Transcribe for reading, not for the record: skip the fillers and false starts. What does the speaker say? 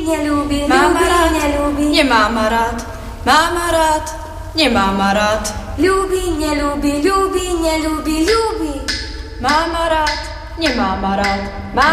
neľúbi, Mám ľúbi, rád, neľúbi. nemám ma rád. Mám ma rád, nemám ma rád. Ľúbi, neľúbi, ľúbi, neľúbi, ľúbi. Mám ma rád, nemám ma rád. Mám